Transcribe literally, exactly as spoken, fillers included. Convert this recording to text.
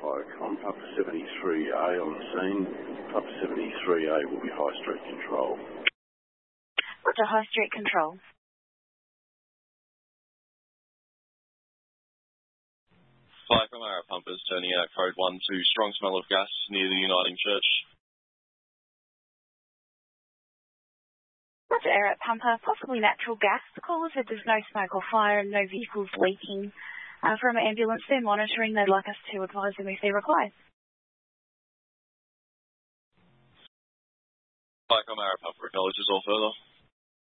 Fire Com, Papa seventy-three A on the scene. Papa seventy-three A will be High Street Control. Roger, High Street Control. Fire Com Air pumpers turning out code one two, strong smell of gas near the Uniting Church. Roger, air at pumper, possibly natural gas. The caller said there's no smoke or fire and no vehicles leaking. Uh, from an ambulance, they're monitoring. They'd like us to advise them if they're required. Fire Com Air pumper acknowledges all further.